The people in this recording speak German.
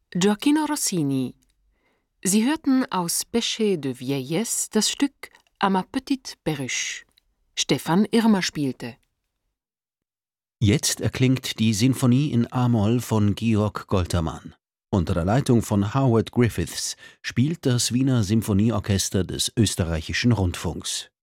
Gioacchino Rossini. Sie hörten aus Péché de Vieillesse das Stück À ma petite perruche. Stefan Irmer spielte. Jetzt erklingt die Sinfonie in A-Moll von Georg Goltermann. Unter der Leitung von Howard Griffiths spielt das Wiener Symphonieorchester des Österreichischen Rundfunks.